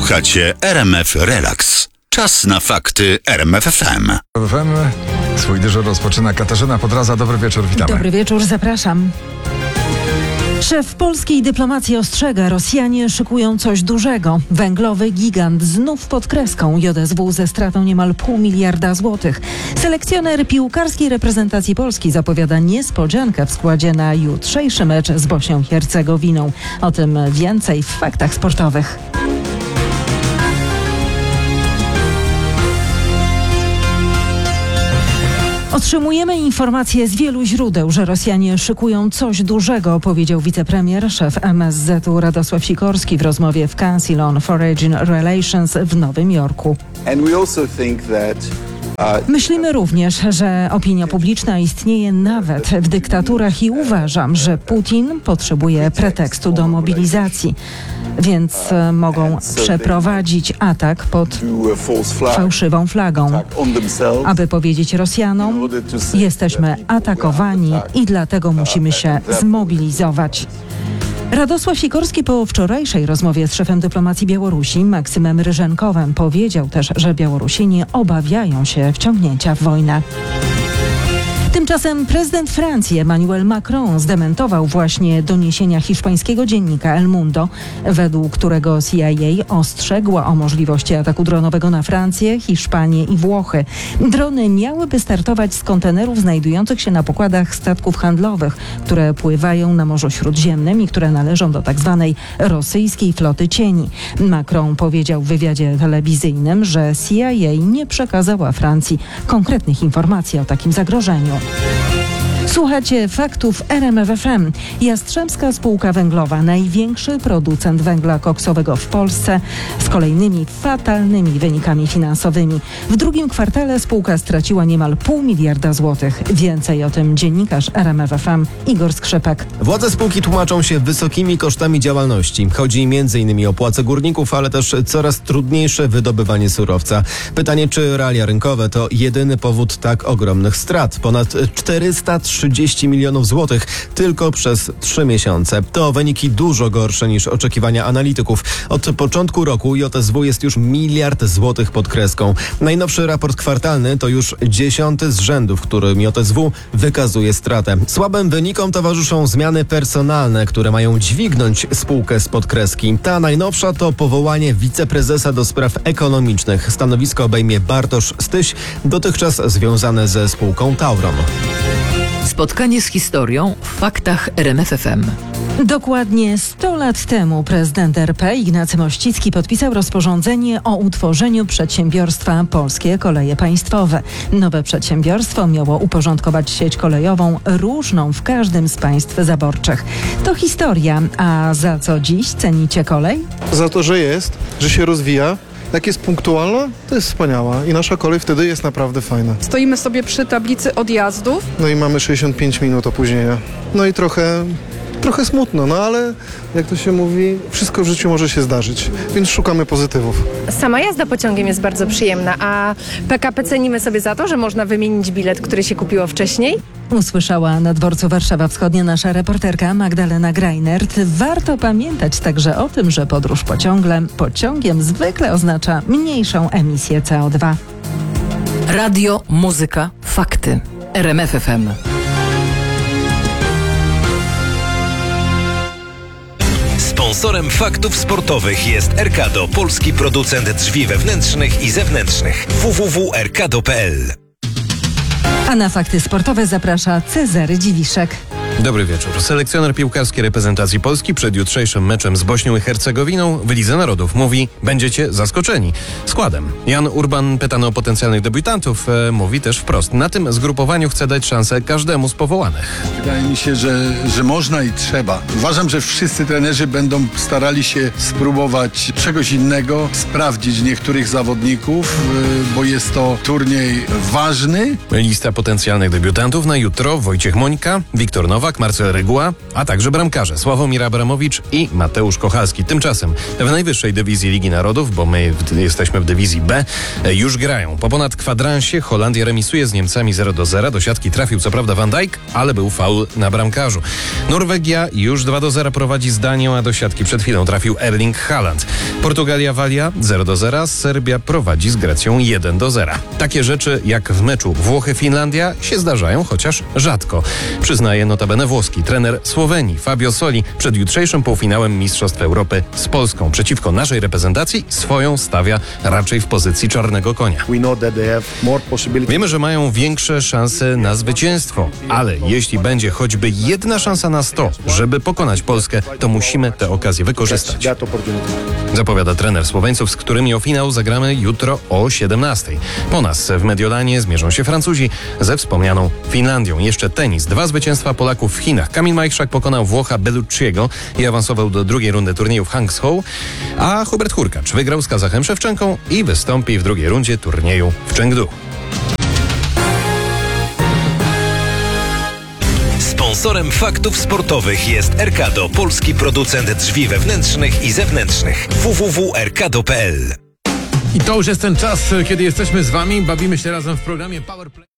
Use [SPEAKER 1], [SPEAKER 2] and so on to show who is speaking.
[SPEAKER 1] Słuchacie RMF Relax. Czas na fakty RMF FM.
[SPEAKER 2] FM. Swój dyżur rozpoczyna Katarzyna Podraza. Dobry wieczór, witamy.
[SPEAKER 3] Dobry wieczór, zapraszam. Szef polskiej dyplomacji ostrzega, Rosjanie szykują coś dużego. Węglowy gigant znów pod kreską. JSW ze stratą niemal $0,5 miliarda złotych. Selekcjoner piłkarskiej reprezentacji Polski zapowiada niespodziankę w składzie na jutrzejszy mecz z Bośnią i Hercegowiną. O tym więcej w faktach sportowych. Otrzymujemy informacje z wielu źródeł, że Rosjanie szykują coś dużego, powiedział wicepremier, szef MSZ-u Radosław Sikorski w rozmowie w Council on Foreign Relations w Nowym Jorku. Myślimy również, że opinia publiczna istnieje nawet w dyktaturach i uważam, że Putin potrzebuje pretekstu do mobilizacji, więc mogą przeprowadzić atak pod fałszywą flagą, aby powiedzieć Rosjanom: jesteśmy atakowani i dlatego musimy się zmobilizować. Radosław Sikorski po wczorajszej rozmowie z szefem dyplomacji Białorusi Maksymem Ryżenkowem powiedział też, że Białorusini obawiają się wciągnięcia w wojnę. Tymczasem prezydent Francji Emmanuel Macron zdementował właśnie doniesienia hiszpańskiego dziennika El Mundo, według którego CIA ostrzegła o możliwości ataku dronowego na Francję, Hiszpanię i Włochy. Drony miałyby startować z kontenerów znajdujących się na pokładach statków handlowych, które pływają na Morzu Śródziemnym i które należą do tzw. rosyjskiej floty cieni. Macron powiedział w wywiadzie telewizyjnym, że CIA nie przekazała Francji konkretnych informacji o takim zagrożeniu. Słuchacie faktów RMF FM. Jastrzębska Spółka Węglowa, największy producent węgla koksowego w Polsce, z kolejnymi fatalnymi wynikami finansowymi. W drugim kwartale spółka straciła niemal $0,5 miliarda złotych. Więcej o tym dziennikarz RMF FM Igor Skrzypek.
[SPEAKER 4] Władze spółki tłumaczą się wysokimi kosztami działalności. Chodzi m.in. o płace górników, ale też coraz trudniejsze wydobywanie surowca. Pytanie, czy realia rynkowe to jedyny powód tak ogromnych strat. Ponad 430 milionów złotych tylko przez 3 miesiące. To wyniki dużo gorsze niż oczekiwania analityków. Od początku roku JSW jest już $1 miliard złotych pod kreską. Najnowszy raport kwartalny to już 10. z rzędu, w którym JSW wykazuje stratę. Słabym wynikom towarzyszą zmiany personalne, które mają dźwignąć spółkę spod kreski. Ta najnowsza to powołanie wiceprezesa do spraw ekonomicznych. Stanowisko obejmie Bartosz Styś, dotychczas związane ze spółką Tauron.
[SPEAKER 5] Spotkanie z historią w faktach RMF FM.
[SPEAKER 3] Dokładnie 100 lat temu prezydent RP Ignacy Mościcki podpisał rozporządzenie o utworzeniu przedsiębiorstwa Polskie Koleje Państwowe. Nowe przedsiębiorstwo miało uporządkować sieć kolejową różną w każdym z państw zaborczych. To historia, a za co dziś cenicie kolej?
[SPEAKER 6] Za to, że jest, że się rozwija. Jak jest punktualna, to jest wspaniała i nasza kolej wtedy jest naprawdę fajna.
[SPEAKER 7] Stoimy sobie przy tablicy odjazdów.
[SPEAKER 6] No i mamy 65 minut opóźnienia. No i trochę smutno, no ale jak to się mówi, wszystko w życiu może się zdarzyć, więc szukamy pozytywów.
[SPEAKER 8] Sama jazda pociągiem jest bardzo przyjemna, a PKP cenimy sobie za to, że można wymienić bilet, który się kupiło wcześniej.
[SPEAKER 3] Usłyszała na dworcu Warszawa Wschodnia nasza reporterka Magdalena Greinert. Warto pamiętać także o tym, że podróż pociągiem zwykle oznacza mniejszą emisję CO2.
[SPEAKER 5] Radio, muzyka, fakty. RMF FM.
[SPEAKER 9] Sponsorem faktów sportowych jest Erkado, polski producent drzwi wewnętrznych i zewnętrznych. www.erkado.pl.
[SPEAKER 3] A na fakty sportowe zaprasza Cezary Dziwiszek.
[SPEAKER 10] Dobry wieczór. Selekcjoner piłkarskiej reprezentacji Polski przed jutrzejszym meczem z Bośnią i Hercegowiną w Lidze Narodów mówi: będziecie zaskoczeni składem. Jan Urban, pytany o potencjalnych debiutantów, mówi też wprost: na tym zgrupowaniu chce dać szansę każdemu z powołanych.
[SPEAKER 11] Wydaje mi się, że można i trzeba. Uważam, że wszyscy trenerzy będą starali się spróbować czegoś innego, sprawdzić niektórych zawodników, bo jest to turniej ważny.
[SPEAKER 10] Lista potencjalnych debiutantów na jutro: Wojciech Mońka, Wiktor Nowak, Nowak, Marcel Reguła, a także bramkarze Sławomir Abramowicz i Mateusz Kochalski. Tymczasem w najwyższej dywizji Ligi Narodów, bo my jesteśmy w dywizji B, już grają. Po ponad kwadransie Holandia remisuje z Niemcami 0-0. Do siatki trafił co prawda Van Dijk, ale był faul na bramkarzu. Norwegia już 2-0 prowadzi z Danią, a do siatki przed chwilą trafił Erling Haaland. Portugalia-Walia 0-0, Serbia prowadzi z Grecją 1-0. Takie rzeczy jak w meczu Włochy-Finlandia się zdarzają, chociaż rzadko. Przyznaje notabene włoski trener Słowenii Fabio Soli przed jutrzejszym półfinałem Mistrzostw Europy z Polską. Przeciwko naszej reprezentacji swoją stawia raczej w pozycji czarnego konia. Wiemy, że mają większe szanse na zwycięstwo, ale jeśli będzie choćby jedna szansa na 100, żeby pokonać Polskę, to musimy tę okazję wykorzystać. Zapowiada trener Słoweńców, z którymi o finał zagramy jutro o 17. Po nas w Mediolanie zmierzą się Francuzi ze wspomnianą Finlandią. Jeszcze tenis. 2 zwycięstwa Polaków w Chinach. Kamil Majchrzak pokonał Włocha Bellucciego i awansował do drugiej rundy turnieju w Hangzhou, a Hubert Hurkacz wygrał z Kazachem Szewczenką i wystąpi w drugiej rundzie turnieju w Chengdu.
[SPEAKER 9] Sponsorem faktów sportowych jest Erkado, polski producent drzwi wewnętrznych i zewnętrznych. www.erkado.pl.
[SPEAKER 12] I to już jest ten czas, kiedy jesteśmy z wami. Bawimy się razem w programie Powerplay.